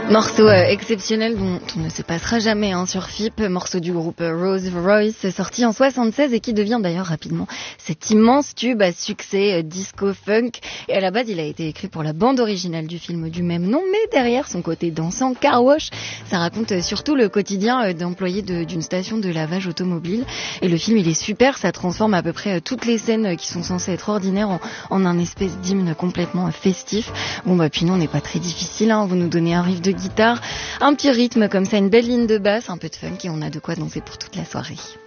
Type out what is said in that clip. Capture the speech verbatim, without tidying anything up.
Morceau euh, exceptionnel dont on ne se passera jamais hein, sur F I P, morceau du groupe Rose Royce, sorti en soixante-seize et qui devient d'ailleurs rapidement cet immense tube à succès euh, disco-funk. Et à la base, il a été écrit pour la bande originale du film du même nom, mais derrière son côté dansant, Car Wash, ça raconte euh, surtout le quotidien euh, d'employés de, d'une station de lavage automobile. Et le film, il est super, ça transforme à peu près euh, toutes les scènes euh, qui sont censées être ordinaires en, en un espèce d'hymne complètement euh, festif. Bon bah puis nous, on n'est pas très difficile, hein, vous nous donnez un riff de guitare, un petit rythme comme ça, une belle ligne de basse, un peu de funk et on a de quoi danser pour toute la soirée.